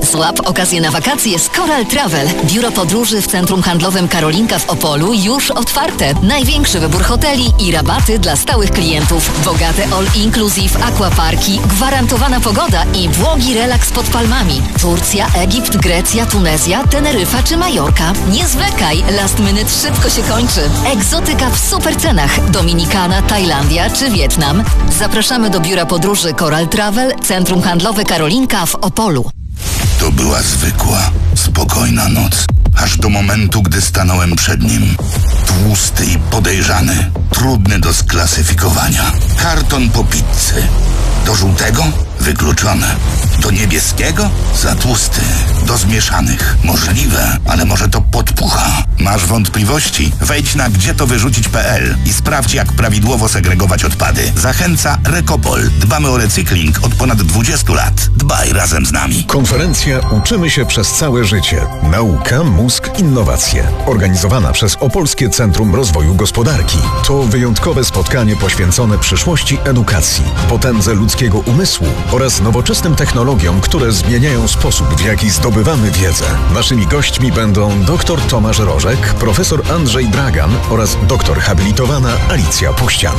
Złap okazję na wakacje z Coral Travel. Biuro podróży w Centrum Handlowym Karolinka w Opolu już otwarte. Największy wybór hoteli i rabaty dla stałych klientów. Bogate all-inclusive aquaparki, gwarantowana pogoda i błogi relaks pod palmami. Turcja, Egipt, Grecja, Tunezja, Teneryfa czy Majorka. Nie zwlekaj, last minute szybko się kończy. Egzotyka w super cenach. Dominikana, Tajlandia czy Wietnam. Zapraszamy do biura podróży Coral Travel, Centrum Handlowe Karolinka w Opolu. To była zwykła, spokojna noc. Aż do momentu, gdy stanąłem przed nim. Tłusty i podejrzany. Trudny do sklasyfikowania. Karton po pizzy. Do żółtego? Wykluczone. Do niebieskiego? Za tłusty. Do zmieszanych? Możliwe, ale może to podpucha. Masz wątpliwości? Wejdź na gdzietowyrzucić.pl i sprawdź, jak prawidłowo segregować odpady. Zachęca Recopol. Dbamy o recykling od ponad 20 lat. Dbaj razem z nami. Konferencja Uczymy się przez całe życie. Nauka, mózg, innowacje. Organizowana przez Opolskie Centrum Rozwoju Gospodarki. To wyjątkowe spotkanie poświęcone przyszłości edukacji, potędze ludzkiego umysłu oraz nowoczesnym technologiom, które zmieniają sposób, w jaki zdobywamy wiedzę. Naszymi gośćmi będą dr Tomasz Rożek, profesor Andrzej Dragan oraz doktor habilitowana Alicja Puścian.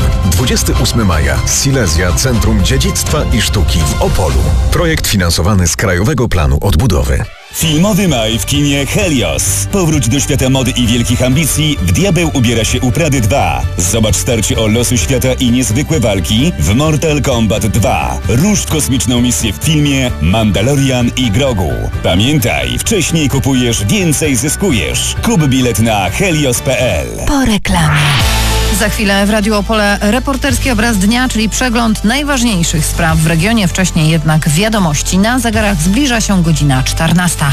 28 maja. Silesia Centrum Dziedzictwa i Sztuki w Opolu. Projekt finansowany z Krajowego Planu Odbudowy. Filmowy maj w kinie Helios. Powróć do świata mody i wielkich ambicji. W Diabeł ubiera się u Prady 2. Zobacz starcie o losu świata i niezwykłe walki w Mortal Kombat 2. Rusz w kosmiczną misję w filmie Mandalorian i Grogu. Pamiętaj, wcześniej kupujesz, więcej zyskujesz. Kup bilet na helios.pl. Po reklamie. Za chwilę w Radiu Opole reporterski obraz dnia, czyli przegląd najważniejszych spraw w regionie. Wcześniej jednak wiadomości. Na zegarach zbliża się godzina 14.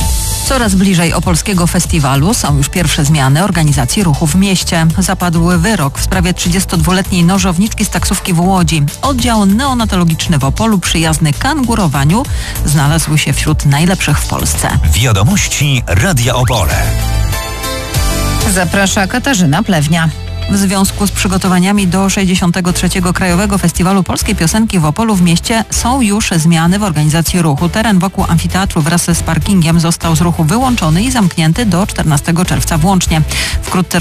Coraz bliżej opolskiego festiwalu są już pierwsze zmiany organizacji ruchu w mieście. Zapadł wyrok w sprawie 32-letniej nożowniczki z taksówki w Łodzi. Oddział neonatologiczny w Opolu przyjazny kangurowaniu znalazł się wśród najlepszych w Polsce. Wiadomości Radia Opole. Zaprasza Katarzyna Plewnia. W związku z przygotowaniami do 63. Krajowego Festiwalu Polskiej Piosenki w Opolu w mieście są już zmiany w organizacji ruchu. Teren wokół amfiteatru wraz z parkingiem został z ruchu wyłączony i zamknięty do 14 czerwca włącznie. Wkrótce